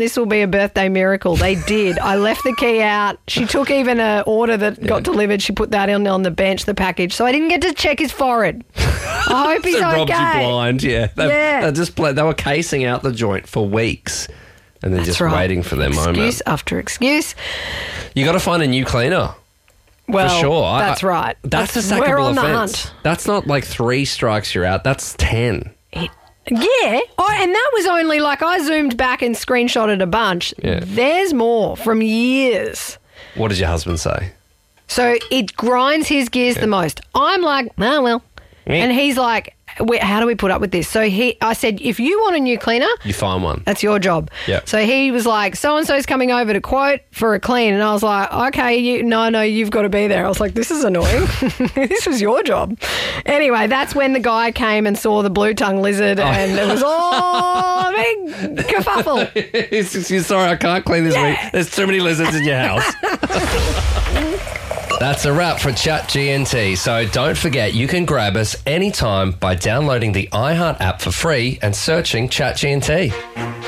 this will be a birthday miracle. They did. I left the key out. She took even an order that got delivered. She put that on the bench, the package. So I didn't get to check his forehead. I hope he's So okay. robs you blind, yeah. Yeah. They were casing out the joint for weeks and then just right. waiting for their moment. Excuse after excuse. You got to find a new cleaner. Well, for sure. That's right. That's a we're sackable on the offence. hunt. That's not like 3 strikes you're out. That's 10. Yeah. Oh, and that was only like I zoomed back and screenshotted a bunch. Yeah. There's more from years. What did your husband say? So it grinds his gears the most. I'm like, oh, well. Yeah. And he's like, how do we put up with this? So I said, if you want a new cleaner, You find one. that's your job. Yep. So he was like, so-and-so's coming over to quote for a clean. And I was like, okay, you've got to be there. I was like, this is annoying. This was your job. Anyway, that's when the guy came and saw the blue tongue lizard and it was all a big kerfuffle. Sorry, I can't clean this week. There's too many lizards in your house. That's a wrap for Chat GNT. So don't forget, you can grab us anytime by downloading the iHeart app for free and searching Chat GNT.